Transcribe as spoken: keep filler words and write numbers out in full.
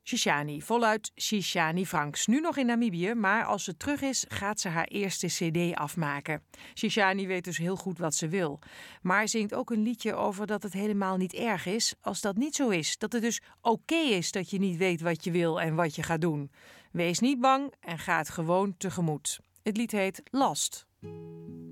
Shishani, voluit Shishani Franks. Nu nog in Namibië, maar als ze terug is, gaat ze haar eerste cd afmaken. Shishani weet dus heel goed wat ze wil. Maar zingt ook een liedje over dat het helemaal niet erg is als dat niet zo is. Dat het dus oké is dat je niet weet wat je wil en wat je gaat doen. Wees niet bang en ga het gewoon tegemoet. Het lied heet Last.